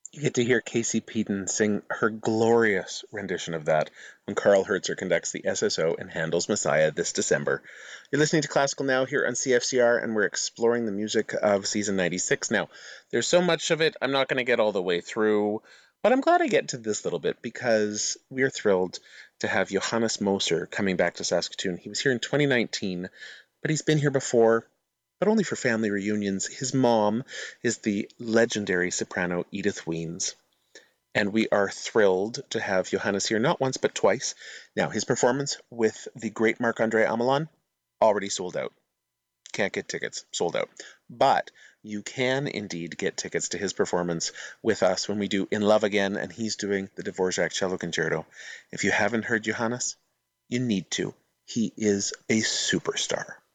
You get to hear Casey Peden sing her glorious rendition of that when Carl Hertzer conducts the SSO in Handel's Messiah this December. You're listening to Classical Now here on CFCR, and we're exploring the music of season 96. Now, there's so much of it, I'm not going to get all the way through, but I'm glad I get to this little bit because we're thrilled to have Johannes Moser coming back to Saskatoon. He was here in 2019, but he's been here before, but only for family reunions. His mom is the legendary soprano Edith Weens. And we are thrilled to have Johannes here not once but twice. Now, his performance with the great Marc-Andre Amelin, already sold out. Can't get tickets, sold out. But you can indeed get tickets to his performance with us when we do In Love Again, and he's doing the Dvorak Cello Concerto. If you haven't heard Johannes, you need to. He is a superstar.